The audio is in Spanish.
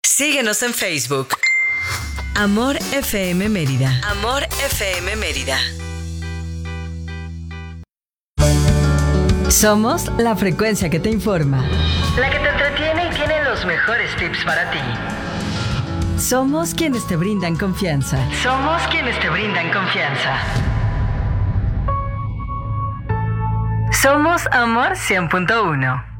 Síguenos en Facebook. Amor FM Mérida. Amor FM Mérida. Somos la frecuencia que te informa. La que te entretiene y tiene los mejores tips para ti. Somos quienes te brindan confianza. Somos quienes te brindan confianza. Somos Amor 100.1.